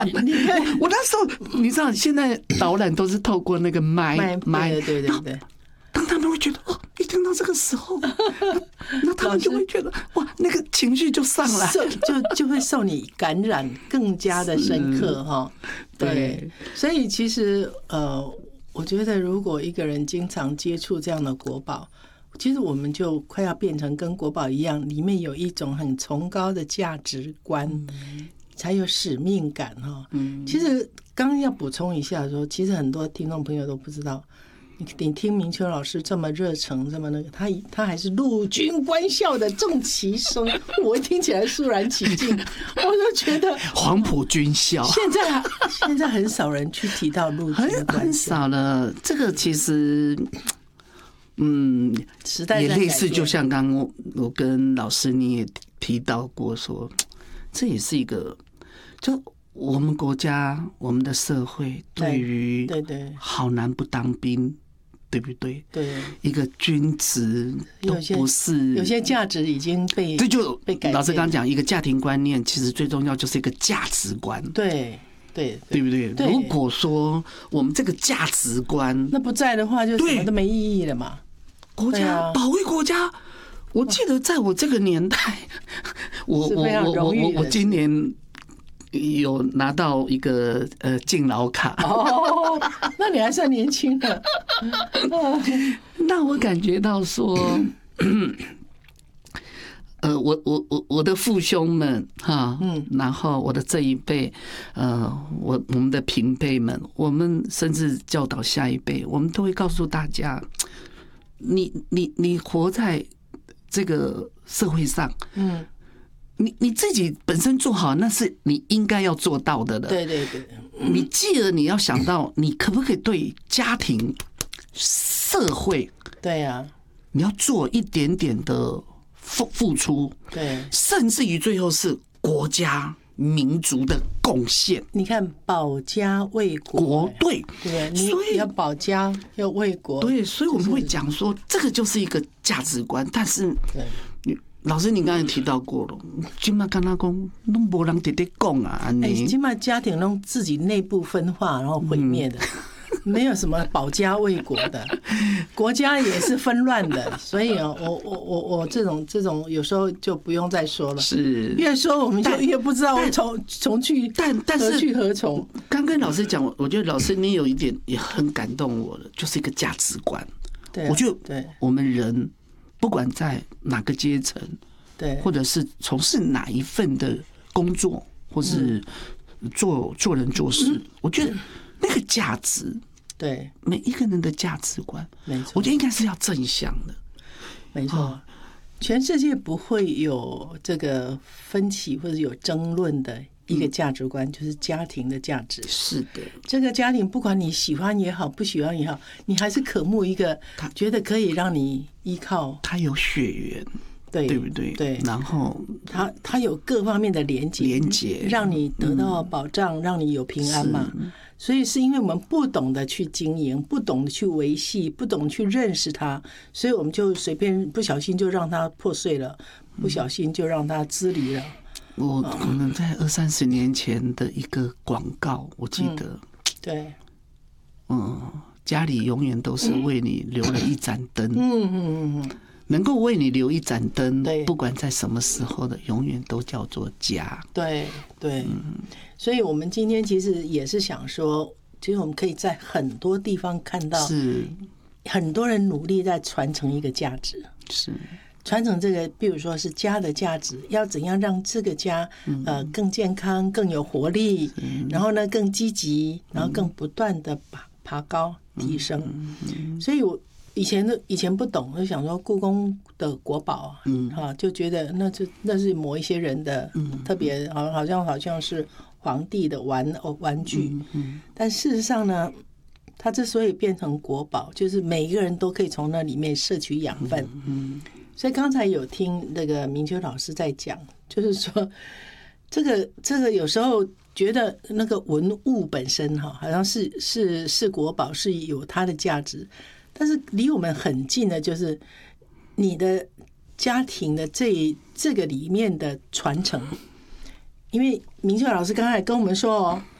我那时候你知道，现在导览都是透过那个麦， 对。 当他们会觉得一听到这个时候，那他们就会觉得哇，那个情绪就上来， 就会受你感染，更加的深刻哈。对，所以其实我觉得如果一个人经常接触这样的国宝，其实我们就快要变成跟国宝一样，里面有一种很崇高的价值观，才有使命感哈。其实刚刚要补充一下说，其实很多听众朋友都不知道。你听明秋老师这么热诚，这么那个，他还是陆军官校的正旗生，我听起来肃然起敬，我就觉得黄埔军校现在很少人去提到陆军官校， 很少了。这个其实， 时代也类似，就像刚刚我跟老师你也提到过说，这也是一个就。我们国家、我们的社会对于好男不当兵，对不对？ 对， 一个军职都不是， 有些价值已经被这就被改变。 老师刚刚讲，一个家庭观念其实最重要就是一个价值观， 对不对？如果说我们这个价值观那不在的话，就什么都没意义了嘛。 国家保卫国家，我记得在我这个年代，我今年。有拿到一个敬老卡哦，那你还算年轻的。 那我感觉到说，我的父兄们哈，然后我的这一辈，我们的平辈们，我们甚至教导下一辈，我们都会告诉大家，你活在这个社会上，你自己本身做好，那是你应该要做到的了。 对， 你继而你要想到，你可不可以对家庭、社会， 对呀， 你要做一点点的付出， 对， 甚至于最后是国家、民族的贡献。 你看，保家卫国， 对， 你要保家，要卫国， 对，所以我们会讲说，这个就是一个价值观，但是老师，你刚才提到过了，今嘛跟他讲，都没人直接讲啊。 今嘛家庭弄自己内部分化，然后毁灭的，没有什么保家卫国的，国家也是纷乱的。所以我这种有时候就不用再说了。 是越说我们就越不知道从去，但何去何从。 刚跟老师讲，我觉得老师你有一点也很感动我了，就是一个价值观。 对， 我觉得我们人。不管在哪个阶层， 对， 或者是从事哪一份的工作，或是做人做事，我觉得那个价值， 对每一个人的价值观， 没错， 我觉得应该是要正向的， 没错。全世界不会有这个分歧或者有争论的一个价值观，就是家庭的价值。 是的， 这个家庭不管你喜欢也好，不喜欢也好，你还是渴慕一个觉得可以让你依靠。 他有血缘，对不对？ 对， 然后他有各方面的连接，让你得到保障，让你有平安嘛。所以是因为我们不懂得去经营，不懂得去维系，不懂去认识它，所以我们就随便不小心就让它破碎了，不小心就让它支离了。 我可能在20-30年前的一个广告，我记得， 对， 家里永远都是为你留了一盏灯，能够为你留一盏灯，不管在什么时候的，永远都叫做家。 对，所以我们今天其实也是想说，其实我们可以在很多地方看到， 是很多人努力在传承一个价值， 是。 传承这个，比如说是家的价值，要怎样让这个家更健康、更有活力，然后呢更积极，然后更不断的爬高提升。所以我以前不懂，就想说故宫的国宝就觉得那是某一些人的特别，好像是皇帝的玩具。但事实上呢，它之所以变成国宝，就是每一个人都可以从那里面摄取养分。所以刚才有听那个明秋老师在讲，就是说这个有时候觉得那个文物本身好像是国宝，是有它的价值，但是离我们很近的就是你的家庭的这个里面的传承， 因为明秀老师刚才跟我们说哦，